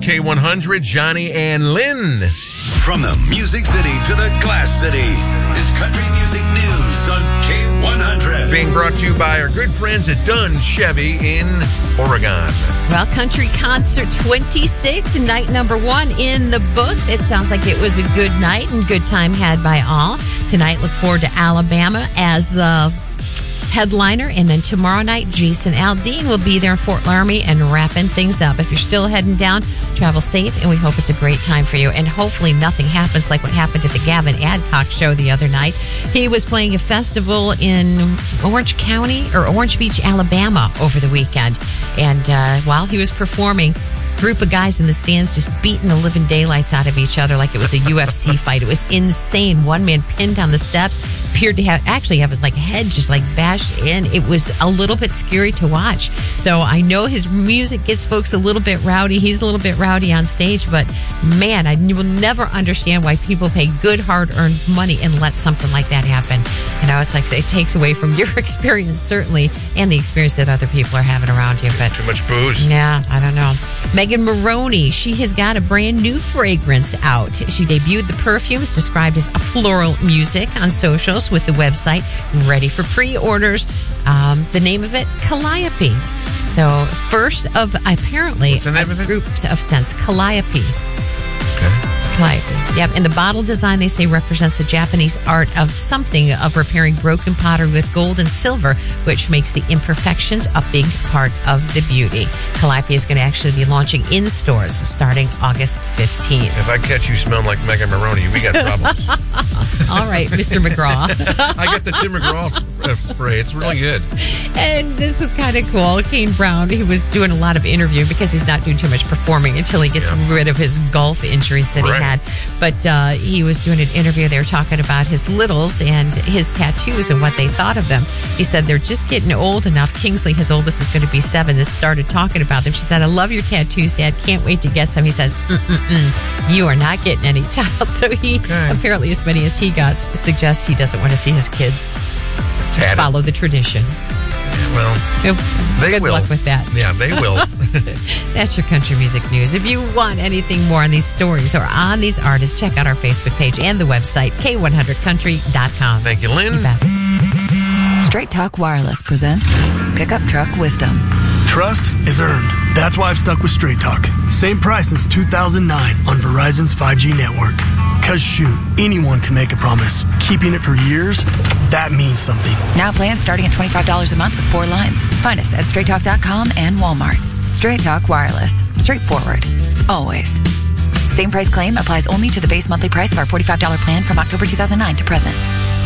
K100, Johnny and Lynn. From the Music City to the Glass City, it's Country Music News on K100. Being brought to you by our good friends at Dunn Chevy in Oregon. Well, Country Concert 26, night number 1 in the books. It sounds like it was a good night and good time had by all. Tonight, look forward to Alabama as the headliner, and then tomorrow night, Jason Aldean will be there in Fort Laramie and wrapping things up. If you're still heading down, travel safe, and we hope it's a great time for you. And hopefully nothing happens like what happened at the Gavin Adcock show the other night. He was playing a festival in Orange County or Orange Beach, Alabama over the weekend. And while he was performing, group of guys in the stands just beating the living daylights out of each other like it was a UFC fight. It was insane. One man pinned on the steps, appeared to have his head just bashed in. It was a little bit scary to watch. So I know his music gets folks a little bit rowdy. He's a little bit rowdy on stage, but man, I will never understand why people pay good, hard-earned money and let something like that happen. It's like it takes away from your experience, certainly, and the experience that other people are having around you. But too much booze. Yeah, I don't know. Megan Maroney, she has got a brand new fragrance out. She debuted the perfume. It's described as a floral music on socials with the website ready for pre-orders. The name of it, Calliope. So first of apparently groups of scents, Calliope. Okay. Calliope. Yep. And the bottle design, they say, represents the Japanese art of repairing broken pottery with gold and silver, which makes the imperfections a big part of the beauty. Calliope is going to actually be launching in stores starting August 15th. If I catch you smelling like Megan Maroney, we got problems. All right, Mr. McGraw. I got the Tim McGraw spray. It's really good. And this was kind of cool. Kane Brown, he was doing a lot of interviewing because he's not doing too much performing until he gets rid of his golf injuries that he had. But he was doing an interview. They were talking about his littles and his tattoos and what they thought of them. He said they're just getting old enough. Kingsley, his oldest, is going to be 7, that started talking about them. She said, I love your tattoos, Dad. Can't wait to get some. He said, you are not getting any, child. So he, apparently as many as he got, suggests he doesn't want to see his kids follow the tradition. Well, they good will. Luck with that. Yeah, they will. That's your country music news. If you want anything more on these stories or on these artists, check out our Facebook page and the website, K100country.com. Thank you, Lynn. You bet. Straight Talk Wireless presents Pickup Truck Wisdom. Trust is earned. That's why I've stuck with Straight Talk. Same price since 2009 on Verizon's 5G network. Cause shoot, anyone can make a promise. Keeping it for years, that means something. Now plans starting at $25 a month with 4 lines. Find us at straighttalk.com and Walmart. Straight Talk Wireless. Straightforward. Always. Same price claim applies only to the base monthly price of our $45 plan from October 2009 to present.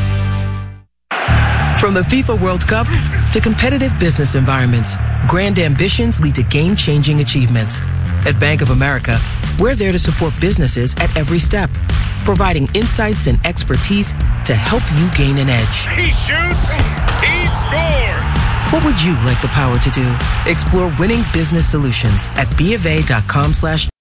From the FIFA World Cup to competitive business environments, grand ambitions lead to game-changing achievements. At Bank of America, we're there to support businesses at every step, providing insights and expertise to help you gain an edge. He shoots, he scores! What would you like the power to do? Explore winning business solutions at BofA.com/